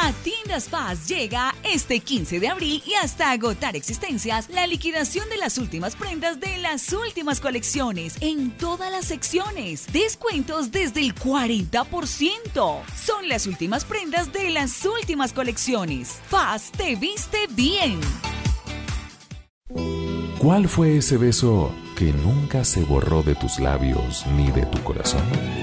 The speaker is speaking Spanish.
A Tiendas Paz llega este 15 de abril y hasta agotar existencias la liquidación de las últimas prendas de las últimas colecciones en todas las secciones. Descuentos desde el 40%. Son las últimas prendas de las últimas colecciones. Paz te viste bien. ¿Cuál fue ese beso que nunca se borró de tus labios ni de tu corazón?